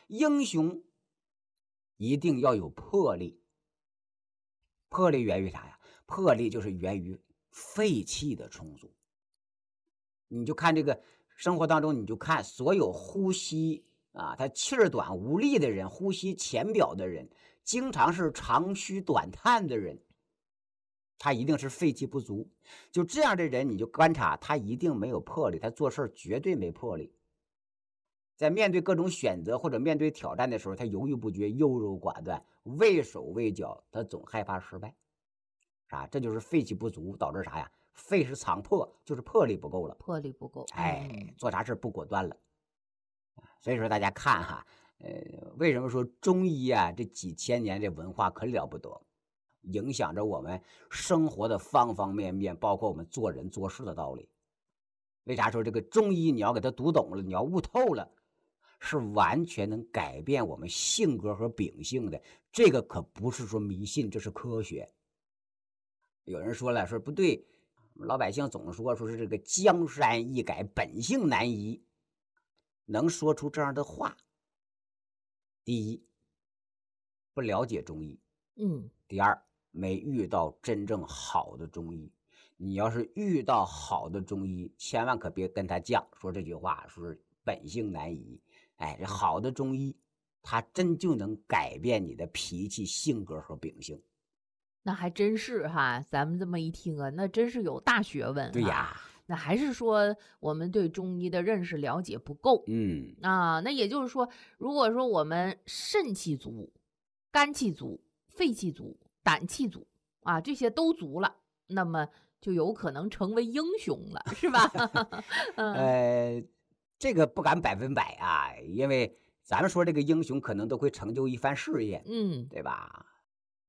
英雄一定要有魄力。魄力源于啥呀？魄力就是源于肺气的充足。你就看这个生活当中，你就看所有呼吸啊，他气儿短无力的人，呼吸浅表的人，经常是长吁短叹的人，他一定是肺气不足。就这样的人，你就观察他一定没有魄力，他做事绝对没魄力。在面对各种选择或者面对挑战的时候，他犹豫不决、优柔寡断、畏手畏脚，他总害怕失败。这就是肺气不足导致啥呀？肺是藏魄，就是魄力不够了， 魄力不够， 做啥事不果断了。所以说大家看哈，为什么说中医啊这几千年这文化可了不得，影响着我们生活的方方面面，包括我们做人做事的道理。为啥说这个中医你要给它读懂了，你要悟透了，是完全能改变我们性格和秉性的。这个可不是说迷信，这是科学。有人说了，说不对，老百姓总说是这个江山易改，本性难移。能说出这样的话，第一，不了解中医，第二，没遇到真正好的中医。你要是遇到好的中医，千万可别跟他犟，说这句话，说是本性难移。这好的中医，他真就能改变你的脾气、性格和秉性。 那还真是哈，咱们这么一听啊，那真是有大学问。 对呀， 那还是说我们对中医的认识了解不够。那也就是说，如果说我们肾气足、肝气足、肺气足、胆气足啊，这些都足了，那么就有可能成为英雄了，是吧？ 这个不敢100%啊，因为咱们说这个英雄可能都会成就一番事业，对吧？